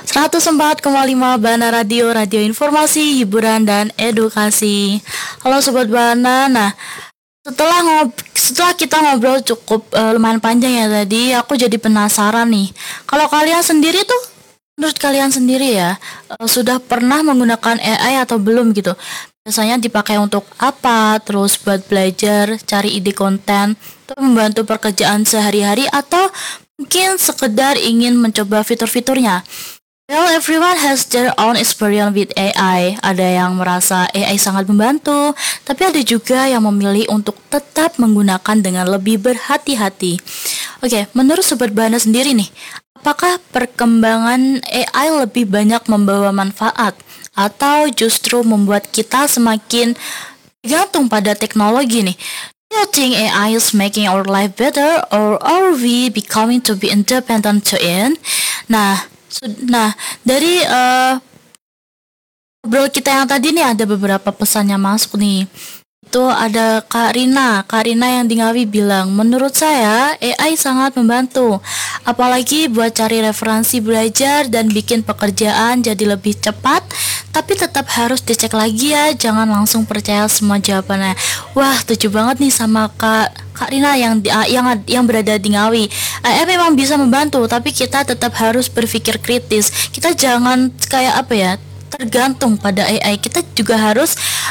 104,5 Bana Radio, radio informasi, hiburan, dan edukasi. Halo Sobat Bana, setelah kita ngobrol cukup lumayan panjang ya tadi, aku jadi penasaran nih. Kalau kalian sendiri tuh, menurut kalian sendiri ya, sudah pernah menggunakan AI atau belum gitu? Biasanya dipakai untuk apa? Terus buat belajar, cari ide konten, atau membantu pekerjaan sehari-hari, atau mungkin sekedar ingin mencoba fitur-fiturnya. Well, everyone has their own experience with AI. Ada yang merasa AI sangat membantu, tapi ada juga yang memilih untuk tetap menggunakan dengan lebih berhati-hati. Oke, menurut Sobat Bana sendiri nih, apakah perkembangan AI lebih banyak membawa manfaat atau justru membuat kita semakin tergantung pada teknologi nih? Do you think AI is making our life better, or are we becoming to be independent to it? Nah, dari ngobrol kita yang tadi nih ada beberapa pesan yang masuk nih. Itu ada Kak Rina yang di Ngawi bilang, menurut saya AI sangat membantu, apalagi buat cari referensi belajar dan bikin pekerjaan jadi lebih cepat, tapi tetap harus dicek lagi ya, jangan langsung percaya semua jawabannya. Wah, setuju banget nih sama Kak Rina yang berada di Ngawi. AI memang bisa membantu, tapi kita tetap harus berpikir kritis. Kita jangan kayak tergantung pada AI. Kita juga harus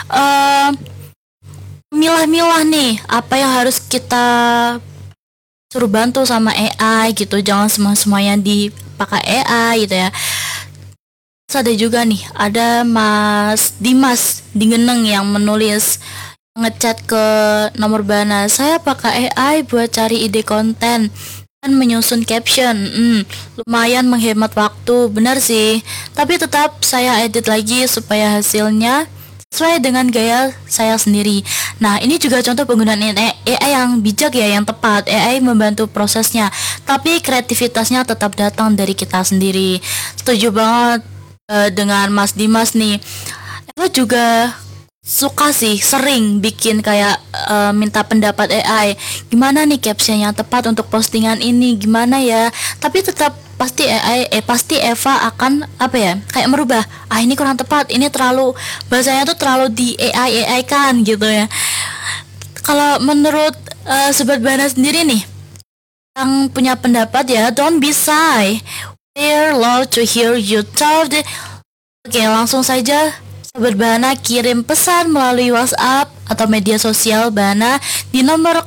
milah-milah nih apa yang harus kita suruh bantu sama AI gitu. Jangan semuanya dipakai AI gitu ya. Terus ada juga nih, ada Mas Dimas di Geneng yang menulis, ngechat ke nomor Bana, saya pakai AI buat cari ide konten dan menyusun caption. Lumayan menghemat waktu, benar sih. Tapi tetap saya edit lagi supaya hasilnya sesuai dengan gaya saya sendiri. Nah, ini juga contoh penggunaan AI yang bijak ya, yang tepat. AI membantu prosesnya, tapi kreativitasnya tetap datang dari kita sendiri. Setuju banget dengan Mas Dimas nih. Eva juga suka sih sering bikin kayak minta pendapat AI, gimana nih caption yang tepat untuk postingan ini, gimana ya. Tapi tetap pasti pasti Eva akan kayak merubah, ini kurang tepat, ini terlalu bahasanya tuh terlalu di AI kan gitu ya. Kalau menurut Sobat Bana sendiri nih yang punya pendapat ya, don't be shy, we're love to hear you talk. Oke, langsung saja Sobat Bana kirim pesan melalui WhatsApp atau media sosial Bana di nomor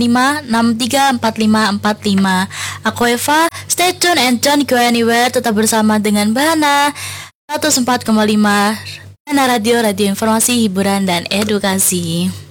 081534545. Aku Eva, stay tune and don't go anywhere, tetap bersama dengan Bana 104,5 Bana Radio, radio informasi, hiburan, dan edukasi.